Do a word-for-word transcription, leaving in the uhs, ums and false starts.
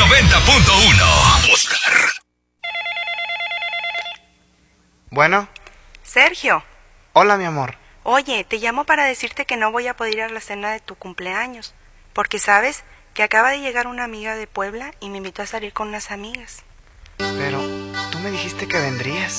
noventa punto uno. Oscar. Bueno. Sergio. Hola, mi amor. Oye, te llamo para decirte que no voy a poder ir a la cena de tu cumpleaños, porque sabes que acaba de llegar una amiga de Puebla y me invitó a salir con unas amigas. Pero tú me dijiste que vendrías.